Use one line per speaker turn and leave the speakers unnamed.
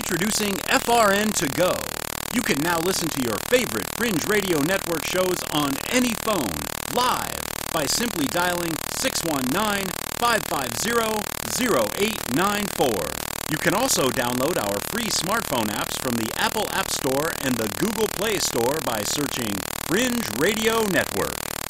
Introducing FRN To Go. You can now listen to your favorite Fringe Radio Network shows on any phone, live, by simply dialing 619-550-0894. You can also download our free smartphone apps from the Apple App Store and the Google Play Store by searching Fringe Radio Network.